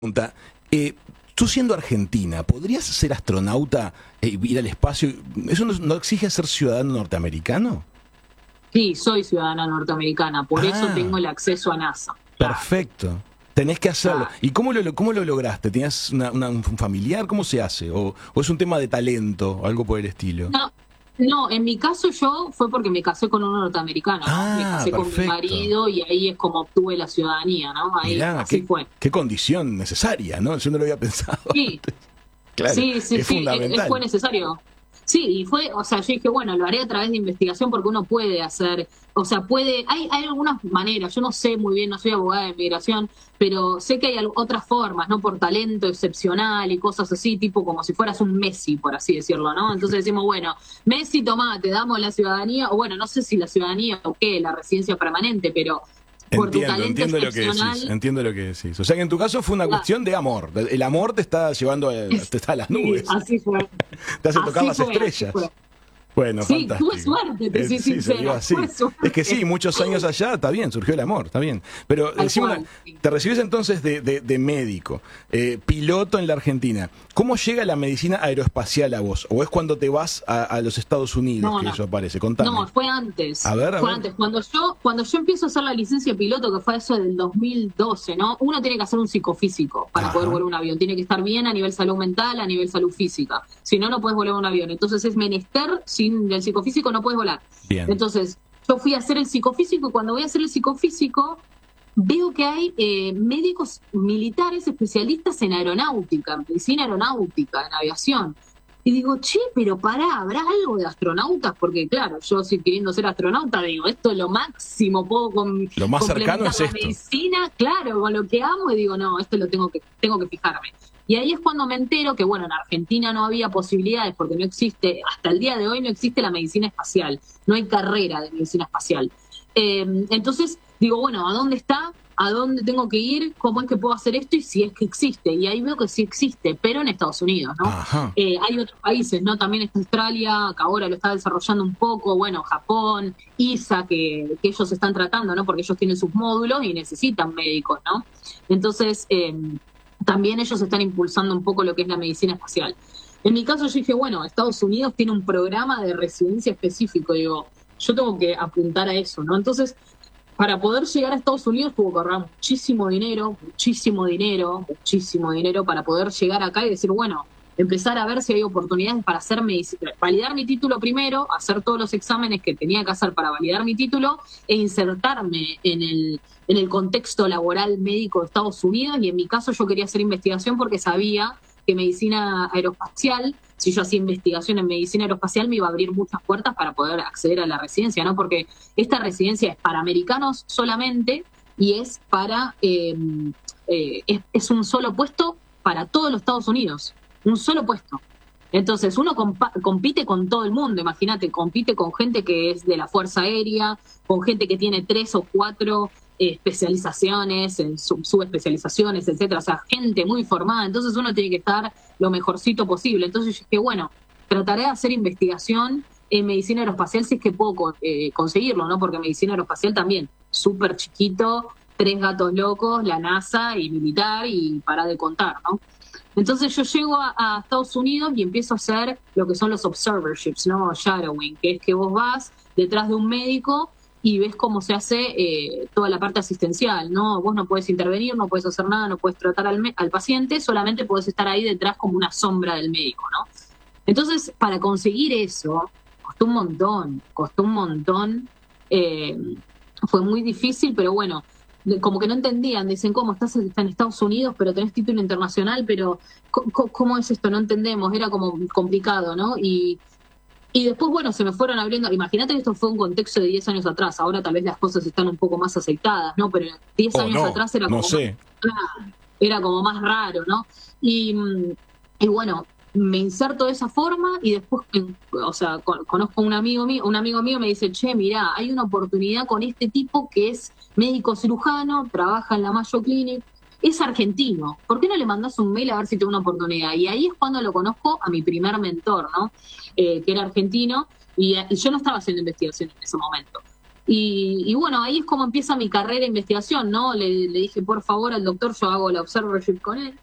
Pregunta, tú siendo argentina, ¿podrías ser astronauta e ir al espacio? ¿Eso no exige ser ciudadano norteamericano? Sí, soy ciudadana norteamericana, por eso Ah, tengo el acceso a NASA. Claro, perfecto. Tenés que hacerlo. claro. ¿Y cómo lo lograste? ¿Tenías un familiar? ¿Cómo se hace? ¿O es un tema de talento o algo por el estilo? No, no, en mi caso yo fue porque me casé con un norteamericano, ¿no? Me Ah, casé con mi perfecto. marido y ahí es como obtuve la ciudadanía, ¿no? Ahí, Mirá, así fue. qué condición necesaria, ¿no? Yo no lo había pensado Sí, antes. Claro, sí, sí, es sí, fue fundamental. necesario. Sí, y fue, o sea, yo dije, bueno, lo haré a través de investigación porque uno puede hacer, o sea, hay algunas maneras, yo no sé muy bien, no soy abogada de migración, pero sé que hay otras formas, ¿no? Por talento excepcional y cosas así, tipo como si fueras un Messi, por así decirlo, ¿no? Entonces decimos, bueno, Messi, tomá, te damos la ciudadanía, o bueno, no sé si la ciudadanía o qué, la residencia permanente, pero por tu talento Entiendo lo que decís, excepcional, entiendo lo que decís. O sea que en tu caso fue una ah, cuestión de amor. El amor te está llevando te está a las sí, nubes, así fue, te hace tocar así las fue, así fue. estrellas. Bueno, Sí, tuve fantástico. suerte, te soy Sí, se dio sincera, tuve así. Es que sí, suerte. muchos años allá, está bien, surgió el amor, está bien. Pero Tal decime cual. Sí. te recibes entonces de médico, piloto en la Argentina. ¿Cómo llega la medicina aeroespacial a vos? ¿O es cuando te vas a los Estados Unidos No, que no. eso aparece? No, Contame. fue antes. A ver, a Fue ver. antes. Cuando yo empiezo a hacer la licencia de piloto, que fue eso del 2012, ¿no? Uno tiene que hacer un psicofísico para poder Ajá, volar un avión. Tiene que estar bien a nivel salud mental, a nivel salud física. Si no, no puedes volar un avión. Entonces es menester, sin el psicofísico no puedes volar. bien. Entonces, yo fui a hacer el psicofísico y cuando voy a hacer el psicofísico, veo que hay médicos militares especialistas en aeronáutica, en medicina aeronáutica, en aviación. Y digo, che, pero pará, ¿habrá algo de astronautas? Porque claro, yo si queriendo ser astronauta, digo, esto es lo máximo, puedo Lo más cercano complementar es la esto. medicina, claro, con lo que amo, y digo, no, esto lo tengo que fijarme. Y ahí es cuando me entero que, bueno, en Argentina no había posibilidades, porque no existe, hasta el día de hoy no existe la medicina espacial, no hay carrera de medicina espacial. Entonces, digo, bueno, ¿a dónde está? ¿A dónde tengo que ir? ¿Cómo es que puedo hacer esto? Y si es que existe. Y ahí veo que sí existe, pero en Estados Unidos, ¿no? Ajá, Hay otros países, ¿no? También está Australia, que ahora lo está desarrollando un poco, bueno, Japón, ISA, que ellos están tratando, ¿no? Porque ellos tienen sus módulos y necesitan médicos, ¿no? Entonces, también ellos están impulsando un poco lo que es la medicina espacial. En mi caso yo dije, bueno, Estados Unidos tiene un programa de residencia específico, digo, yo tengo que apuntar a eso, ¿no? Entonces, para poder llegar a Estados Unidos tuvo que ahorrar muchísimo dinero, muchísimo dinero, muchísimo dinero para poder llegar acá y decir, bueno, empezar a ver si hay oportunidades para hacer medicina, validar mi título primero, hacer todos los exámenes que tenía que hacer para validar mi título e insertarme en el contexto laboral médico de Estados Unidos. Y en mi caso yo quería hacer investigación porque sabía que medicina aeroespacial, si yo hacía investigación en medicina aeroespacial, me iba a abrir muchas puertas para poder acceder a la residencia, ¿no? Porque esta residencia es para americanos solamente y es un solo puesto para todos los Estados Unidos, un solo puesto. Entonces uno compite con todo el mundo, imagínate, compite con gente que es de la Fuerza Aérea, con gente que tiene 3 o 4 especializaciones, en subespecializaciones, etcétera, o sea, gente muy formada, entonces uno tiene que estar lo mejorcito posible. Entonces yo dije, bueno, trataré de hacer investigación en medicina aeroespacial si es que puedo conseguirlo, ¿no? Porque medicina aeroespacial también, súper chiquito, 3 gatos locos, la NASA y militar y para de contar, ¿no? Entonces yo llego a Estados Unidos y empiezo a hacer lo que son los observerships, ¿no? Shadowing, que es que vos vas detrás de un médico y ves cómo se hace toda la parte asistencial, ¿no? Vos no podés intervenir, no podés hacer nada, no podés tratar al paciente, solamente podés estar ahí detrás como una sombra del médico, ¿no? Entonces, para conseguir eso, costó un montón, eh, fue muy difícil, pero bueno, como que no entendían, dicen, ¿cómo estás en Estados Unidos, pero tenés título internacional, pero ¿cómo es esto? No entendemos, era como complicado, ¿no? Y después, bueno, se me fueron abriendo, imagínate que esto fue un contexto de 10 años atrás, ahora tal vez las cosas están un poco más aceitadas, ¿no? Pero 10 o años no, atrás era no como más, sé. era como más raro, ¿no? Y, y bueno, me inserto de esa forma y después, o sea, conozco a un amigo mío me dice, che, mirá, hay una oportunidad con este tipo que es médico cirujano, trabaja en la Mayo Clinic, es argentino, ¿por qué no le mandás un mail a ver si tengo una oportunidad? Y ahí es cuando lo conozco a mi primer mentor, ¿no? Que era argentino, y yo no estaba haciendo investigación en ese momento. Y bueno, ahí es como empieza mi carrera de investigación, ¿no? Le dije, por favor, al doctor, yo hago la observership con él.